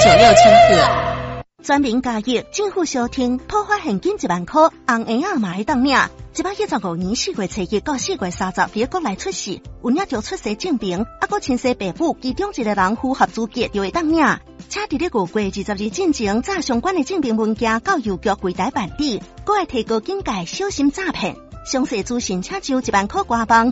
96,000赫。 全民加益，政府小厅普发现金1万块，红婴仔嘛会当领。115年4月初1到4月30日，国内出世，有领着出生证明，还亲生爸母其中一个人符合资格就会当领。请伫咧5月20日进前，查相关的证明文件到邮局柜台办理，搁会提高警戒，小心诈骗。详细资讯请上1万块官网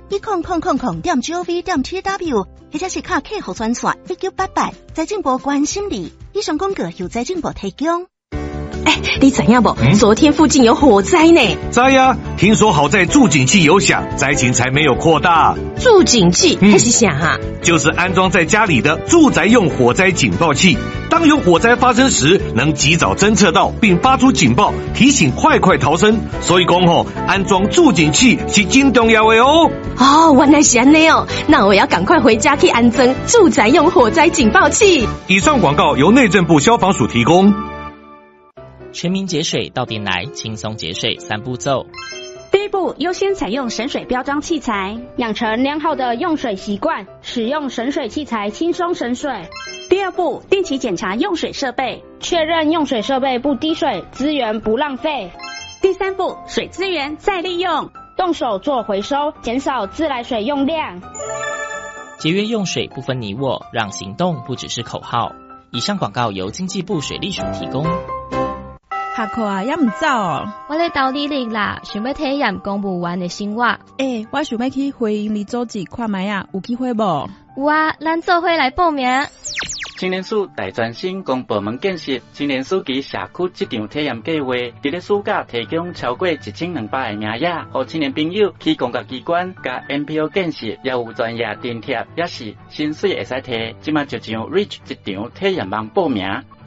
10000.gov.tw， 或者是卡客服专线1988，财政部关心你。以上广告由财政部提供。 你知影不？昨天附近有火灾呢。 知呀，听说好在助警器有响，灾情才没有扩大。 助警器还是啥啊？ 就是安装在家里的住宅用火灾警报器，当有火灾发生时，能及早侦测到并发出警报，提醒快逃生。所以讲安装助警器是真重要的哦。 原来是这样哦，那我要赶快回家去安装住宅用火灾警报器。 以上广告由内政部消防署提供。 全民节水到点来，轻松节水3步骤。 第一步，优先采用省水标章器材，养成良好的用水习惯，使用省水器材轻松省水。第二步，定期检查用水设备，确认用水设备不滴水，资源不浪费。第三步，水资源再利用，动手做回收，减少自来水用量。 节约用水不分你我，让行动不只是口号。以上广告由经济部水利署提供。 下课啊，也唔走哦。 我咧斗你哩啦，想要体验公务员的生活。 我想要去回营里组织看卖啊，有机会无？ 有啊，咱做伙来报名。 青年署大专生公部门建设青年署及社区这场体验计划，伫咧暑假提供超过1200个名额，予青年朋友去公家机关、甲 NPO 建设，也有专业津贴，也是薪水会使摕。即马就上 Reach 这场体验网报名。